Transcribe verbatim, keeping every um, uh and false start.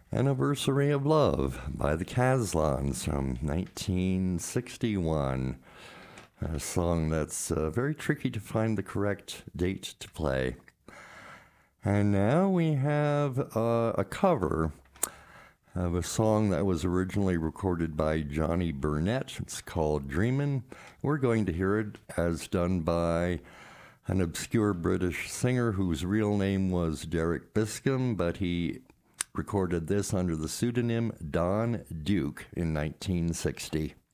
Anniversary of Love by the Caslons from nineteen sixty-one. A song that's uh, very tricky to find the correct date to play. And now we have uh, a cover of a song that was originally recorded by Johnny Burnett. It's called Dreamin'. We're going to hear it as done by an obscure British singer whose real name was Derek Biscombe, but he recorded this under the pseudonym Don Duke in nineteen sixty.